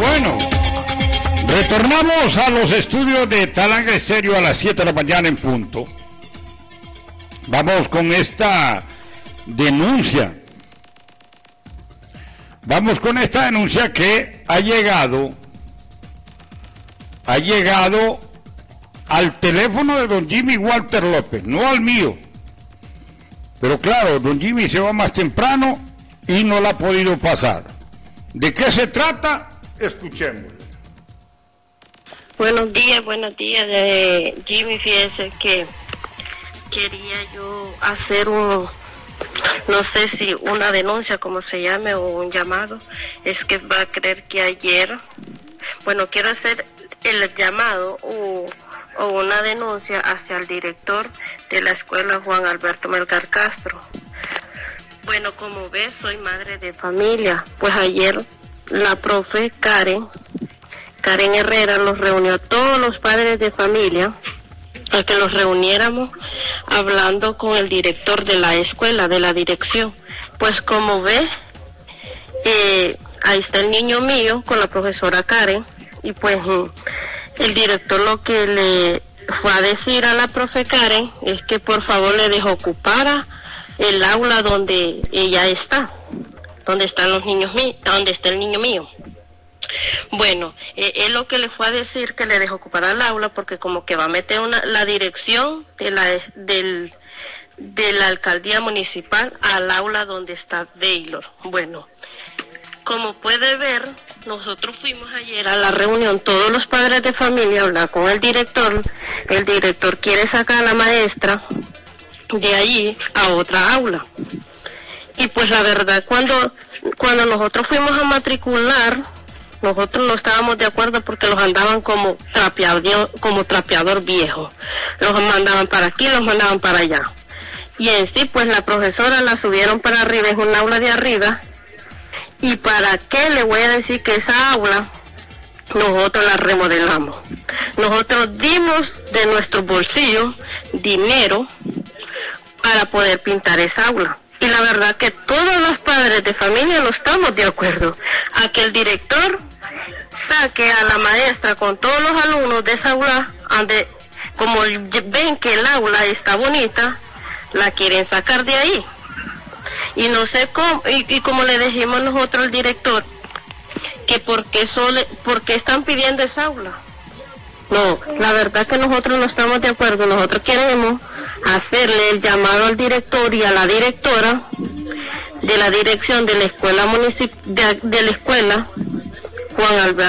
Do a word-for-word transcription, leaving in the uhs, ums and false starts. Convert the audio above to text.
Bueno, retornamos a los estudios de Talanga Estéreo a las siete de la mañana en punto. Vamos con esta denuncia. Vamos con esta denuncia que ha llegado, ha llegado al teléfono de don Jimmy Walter López, no al mío. Pero claro, don Jimmy se va más temprano y no la ha podido pasar. ¿De qué se trata? Escuchemos. Buenos días, buenos días, eh, Jimmy. Fíjese que quería yo hacer un, no sé si una denuncia, como se llame, o un llamado. Es que va a creer que ayer, bueno, quiero hacer el llamado o, o una denuncia hacia el director de la escuela Juan Alberto Melgar Castro. Bueno, como ves, soy madre de familia. Pues ayer la profe Karen, Karen Herrera, nos reunió a todos los padres de familia a que los reuniéramos hablando con el director de la escuela, de la dirección. Pues como ves, eh, ahí está el niño mío con la profesora Karen, y pues el director lo que le fue a decir a la profe Karen es que por favor le desocupara el aula donde ella está, donde están los niños míos, donde está el niño mío. Bueno, eh, él lo que le fue a decir que le dejó ocupar el aula porque como que va a meter una, la dirección de la del de la alcaldía municipal al aula donde está Taylor. Bueno, como puede ver, nosotros fuimos ayer a la reunión, todos los padres de familia, a hablar con el director. El director quiere sacar a la maestra de allí a otra aula. Y pues la verdad, cuando cuando nosotros fuimos a matricular, nosotros no estábamos de acuerdo porque los andaban como trapeador, como trapeador viejo. Los mandaban para aquí, los mandaban para allá. Y en sí, pues la profesora la subieron para arriba, es un aula de arriba. ¿Y para qué le voy a decir que esa aula nosotros la remodelamos? Nosotros dimos de nuestro bolsillo dinero para poder pintar esa aula. Y la verdad que todos los padres de familia no estamos de acuerdo a que el director saque a la maestra con todos los alumnos de esa aula, donde como ven que el aula está bonita, la quieren sacar de ahí. Y no sé cómo, y, y como le dijimos nosotros al director, que por qué, sole, por qué están pidiendo esa aula. No, la verdad que nosotros no estamos de acuerdo. Nosotros queremos hacerle el llamado al director y a la directora de la dirección de la escuela municip de, de la escuela Juan Alberto